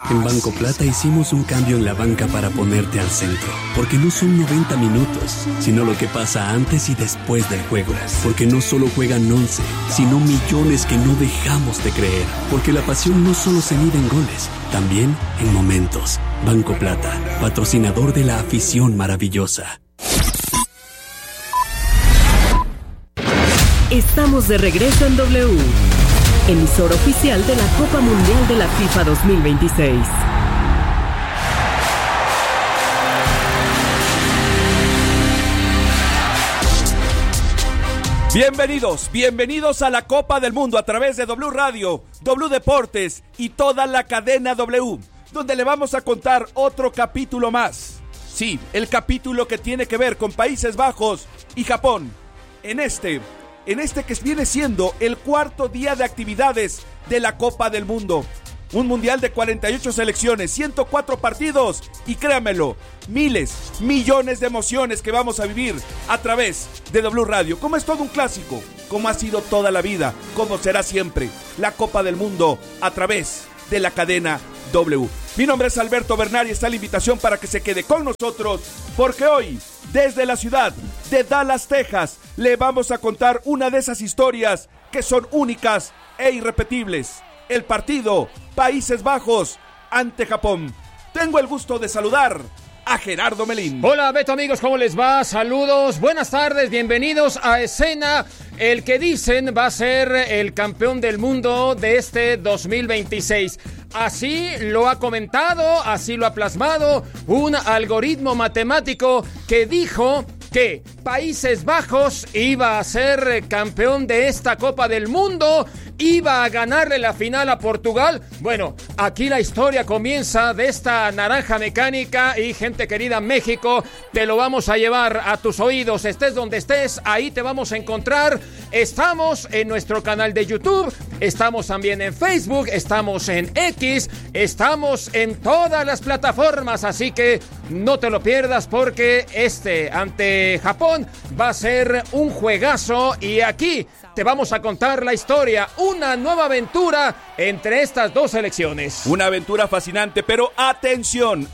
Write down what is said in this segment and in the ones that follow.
En Banco Plata hicimos un cambio en la banca para ponerte al centro. Porque no son 90 minutos, sino lo que pasa antes y después del juego. Porque no solo juegan 11, sino millones que no dejamos de creer. Porque la pasión no solo se mide en goles, también en momentos. Banco Plata, patrocinador de la afición maravillosa. Estamos de regreso en W, emisor oficial de la Copa Mundial de la FIFA 2026. Bienvenidos a la Copa del Mundo a través de W Radio, W Deportes y toda la cadena W, donde le vamos a contar otro capítulo más. Sí, el capítulo que tiene que ver con Países Bajos y Japón. En este que viene siendo el cuarto día de actividades de la Copa del Mundo. Un mundial de 48 selecciones, 104 partidos y créanmelo, millones de emociones que vamos a vivir a través de W Radio. Como es todo un clásico, como ha sido toda la vida, como será siempre la Copa del Mundo a través de la cadena W. Mi nombre es Alberto Bernal y está la invitación para que se quede con nosotros, porque hoy, desde la ciudad de Dallas, Texas, le vamos a contar una de esas historias que son únicas e irrepetibles. El partido Países Bajos ante Japón. Tengo el gusto de saludar a Gerardo Melín. Hola Beto, amigos, ¿cómo les va? Saludos, buenas tardes, bienvenidos a escena. El que dicen va a ser el campeón del mundo de este 2026. Así lo ha comentado, así lo ha plasmado un algoritmo matemático que dijo que Países Bajos iba a ser campeón de esta Copa del Mundo, iba a ganarle la final a Portugal. Bueno, aquí la historia comienza de esta naranja mecánica y gente querida México, te lo vamos a llevar a tus oídos, estés donde estés, ahí te vamos a encontrar. Estamos en nuestro canal de YouTube, estamos también en Facebook, estamos en X, estamos en todas las plataformas, así que no te lo pierdas porque ante Japón va a ser un juegazo y aquí te vamos a contar la historia, una nueva aventura entre estas dos selecciones. Una aventura fascinante, pero atención,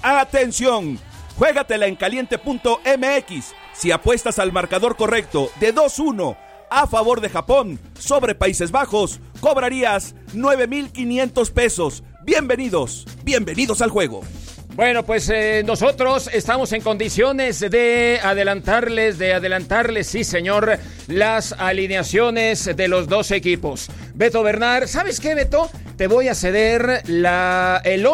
juégatela en caliente.mx. Si apuestas al marcador correcto de 2-1 a favor de Japón sobre Países Bajos, cobrarías 9,500 pesos. Bienvenidos al juego. Bueno, pues nosotros estamos en condiciones de adelantarles, sí señor, las alineaciones de los dos equipos. Beto Bernal, ¿sabes qué, Beto? Te voy a ceder el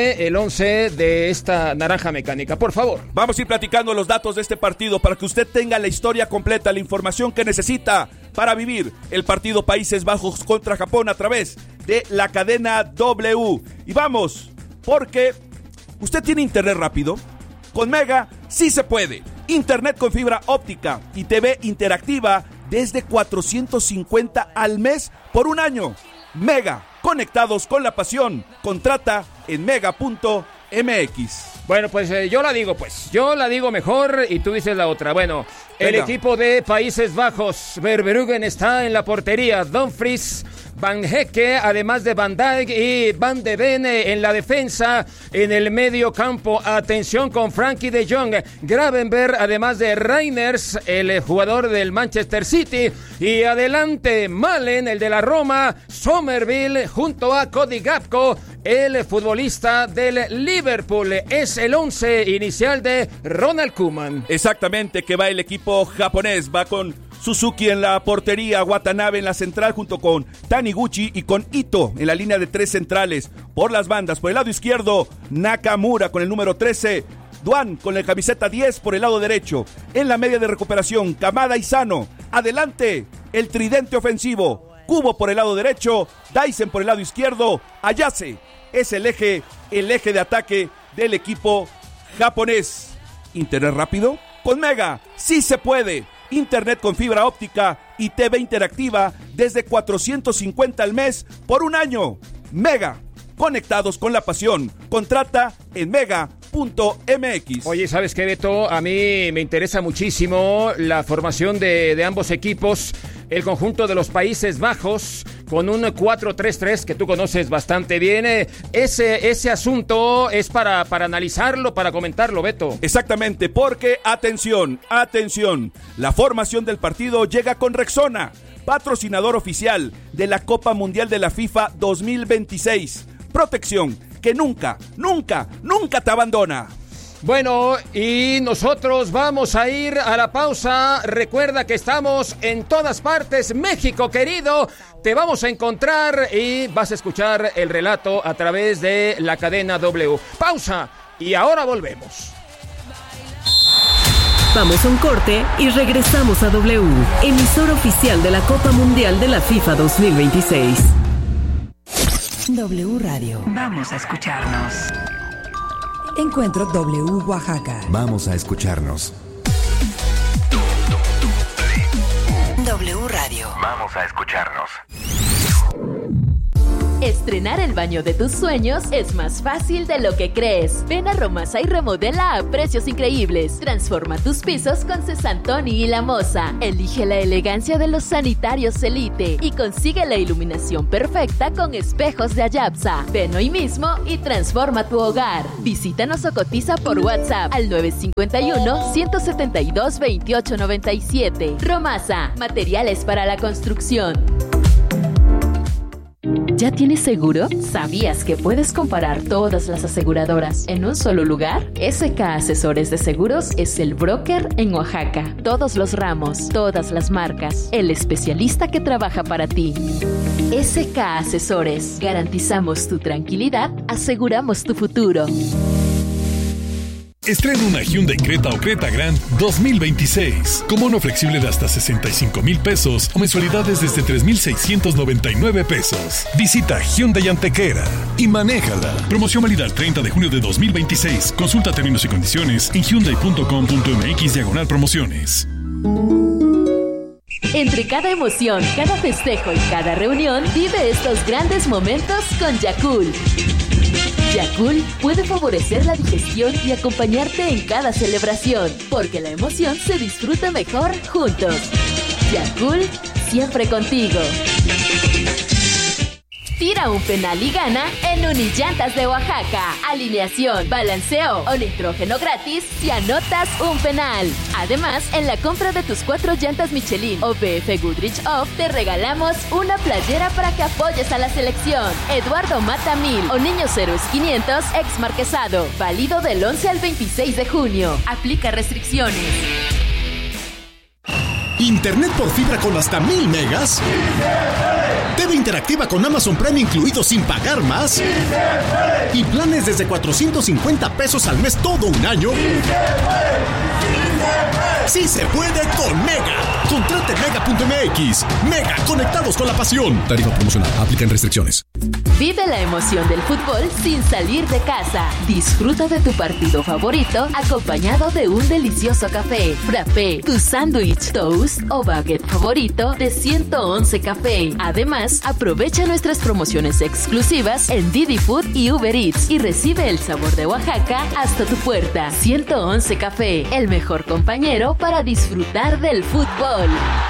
11 de esta naranja mecánica, por favor. Vamos a ir platicando los datos de este partido para que usted tenga la historia completa, la información que necesita para vivir el partido Países Bajos contra Japón a través de la cadena W. Y vamos, porque ¿usted tiene internet rápido? Con Mega sí se puede. Internet con fibra óptica y TV interactiva desde 450 al mes por un año. Mega, conectados con la pasión. Contrata en mega.mx. Bueno, pues yo la digo mejor y tú dices la otra. Bueno, el equipo de Países Bajos, Verbruggen está en la portería, Dumfries, Van Hecke, además de Van Dijk y Van de Ven en la defensa, en el medio campo, atención con Frankie de Jong, Gravenberch, además de Reiners, el jugador del Manchester City, y adelante Malen, el de la Roma, Somerville, junto a Cody Gakpo, el futbolista del Liverpool. Es el 11 inicial de Ronald Koeman. Exactamente, que va el equipo japonés, va con Suzuki en la portería, Watanabe en la central junto con Taniguchi y con Ito en la línea de tres centrales. Por las bandas, por el lado izquierdo, Nakamura con el número 13, Duan con la camiseta 10 por el lado derecho. En la media de recuperación, Kamada y Sano. Adelante, el tridente ofensivo, Kubo por el lado derecho, Dyson por el lado izquierdo, Ayase es el eje de ataque del equipo japonés. ¿Internet rápido? Con Mega sí se puede. Internet con fibra óptica y TV interactiva desde 450 al mes por un año. Mega, conectados con la pasión. Contrata en mega.mx. Oye, ¿sabes qué, Beto? A mí me interesa muchísimo la formación de ambos equipos. El conjunto de los Países Bajos con un 4-3-3 que tú conoces bastante bien. Ese asunto es para analizarlo, para comentarlo, Beto. Exactamente, porque atención, la formación del partido llega con Rexona, patrocinador oficial de la Copa Mundial de la FIFA 2026. Protección que nunca te abandona. Bueno, y nosotros vamos a ir a la pausa. Recuerda que estamos en todas partes. México, querido, te vamos a encontrar y vas a escuchar el relato a través de la cadena W. Pausa y ahora volvemos. Vamos a un corte y regresamos a W, emisora oficial de la Copa Mundial de la FIFA 2026. W Radio. Vamos a escucharnos. Encuentro W Oaxaca. Vamos a escucharnos. W Radio. Vamos a escucharnos. Estrenar el baño de tus sueños es más fácil de lo que crees. Ven a Romasa y remodela a precios increíbles. Transforma tus pisos con Cesantoni y La Moza. Elige la elegancia de los sanitarios Elite y consigue la iluminación perfecta con espejos de Ayapsa. Ven hoy mismo y transforma tu hogar. Visítanos o cotiza por WhatsApp al 951-172-2897. Romasa, materiales para la construcción. ¿Ya tienes seguro? ¿Sabías que puedes comparar todas las aseguradoras en un solo lugar? SK Asesores de Seguros es el broker en Oaxaca. Todos los ramos, todas las marcas, el especialista que trabaja para ti. SK Asesores. Garantizamos tu tranquilidad, aseguramos tu futuro. Estrena una Hyundai Creta o Creta Grand 2026. Con bono flexible de hasta 65,000 pesos o mensualidades desde 3,699 pesos. Visita Hyundai Antequera y manéjala. Promoción válida el 30 de junio de 2026. Consulta términos y condiciones en hyundai.com.mx/promociones. Entre cada emoción, cada festejo y cada reunión, vive estos grandes momentos con Yakult. Yakult puede favorecer la digestión y acompañarte en cada celebración, porque la emoción se disfruta mejor juntos. Yakult, siempre contigo. Tira un penal y gana en Unillantas de Oaxaca. Alineación, balanceo o nitrógeno gratis si anotas un penal. Además, en la compra de tus 4 llantas Michelin o BF Goodrich Off, te regalamos una playera para que apoyes a la selección. Eduardo Mata 1000 o Niños Héroes 500 ex Marquesado. Válido del 11 al 26 de junio. Aplica restricciones. Internet por fibra con hasta 1000 megas. TV interactiva con Amazon Prime incluido sin pagar más. Y planes desde 450 pesos al mes todo un año. ¡Sí se puede con Mega! Contrate Mega.mx. Mega, conectados con la pasión. Tarifa promocional. Aplican restricciones. Vive la emoción del fútbol sin salir de casa. Disfruta de tu partido favorito acompañado de un delicioso café, frappé, tu sándwich, toast o baguette favorito de 111 Café. Además, aprovecha nuestras promociones exclusivas en Didi Food y Uber Eats y recibe el sabor de Oaxaca hasta tu puerta. 111 Café, el mejor compañero para disfrutar del fútbol.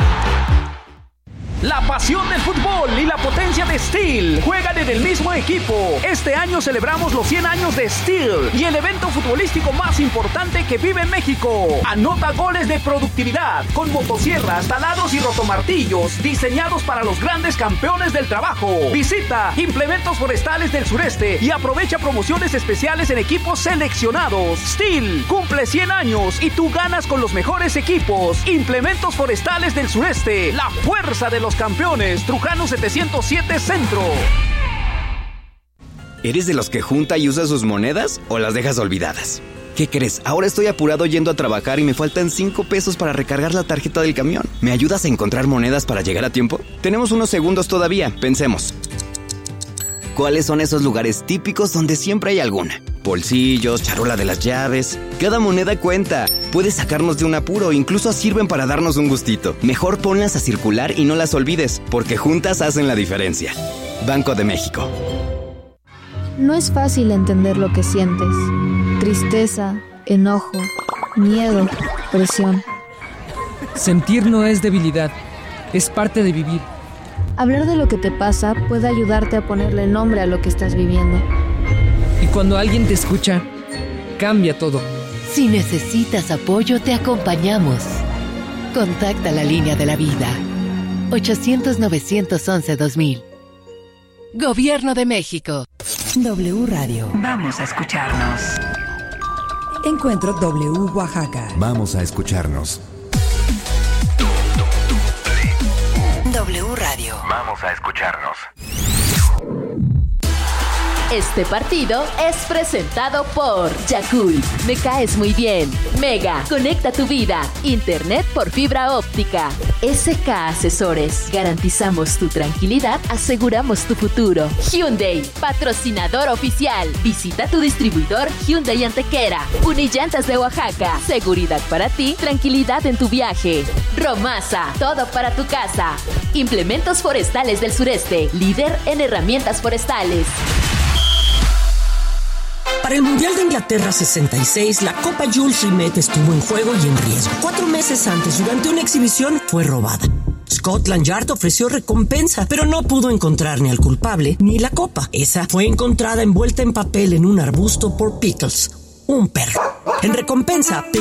La pasión del fútbol y la potencia de Steel juegan en el mismo equipo. Este año celebramos los 100 años de Steel y el evento futbolístico más importante que vive en México. Anota goles de productividad con motosierras, taladros y rotomartillos diseñados para los grandes campeones del trabajo. Visita Implementos Forestales del Sureste y aprovecha promociones especiales en equipos seleccionados. Steel cumple 100 años y tú ganas con los mejores equipos. Implementos Forestales del Sureste, la fuerza de los campeones. Trujano 707 Centro. ¿Eres de los que junta y usa sus monedas o las dejas olvidadas? ¿Qué crees? Ahora estoy apurado yendo a trabajar y me faltan 5 pesos para recargar la tarjeta del camión. ¿Me ayudas a encontrar monedas para llegar a tiempo? Tenemos unos segundos todavía. Pensemos. ¿Cuáles son esos lugares típicos donde siempre hay alguna? Bolsillos, charola de las llaves. Cada moneda cuenta. Puedes sacarnos de un apuro, incluso sirven para darnos un gustito. Mejor ponlas a circular y no las olvides, porque juntas hacen la diferencia. Banco de México. No es fácil entender lo que sientes. Tristeza, enojo, miedo, presión. Sentir no es debilidad, es parte de vivir. Hablar de lo que te pasa puede ayudarte a ponerle nombre a lo que estás viviendo. Y cuando alguien te escucha, cambia todo. Si necesitas apoyo, te acompañamos. Contacta la línea de la vida. 800-911-2000. Gobierno de México. W Radio. Vamos a escucharnos. Encuentro W Oaxaca. Vamos a escucharnos. W Radio. Vamos a escucharnos. Este partido es presentado por Yakult. Me caes muy bien. Mega, conecta tu vida. Internet por fibra óptica. SK Asesores. Garantizamos tu tranquilidad, aseguramos tu futuro. Hyundai, patrocinador oficial. Visita tu distribuidor Hyundai Antequera. Unillantas de Oaxaca. Seguridad para ti, tranquilidad en tu viaje. Romasa, todo para tu casa. Implementos Forestales del Sureste. Líder en herramientas forestales. Para el Mundial de Inglaterra 66, la Copa Jules Rimet estuvo en juego y en riesgo. 4 meses antes, durante una exhibición, fue robada. Scotland Yard ofreció recompensa, pero no pudo encontrar ni al culpable ni la copa. Esa fue encontrada envuelta en papel en un arbusto por Pickles, un perro. En recompensa,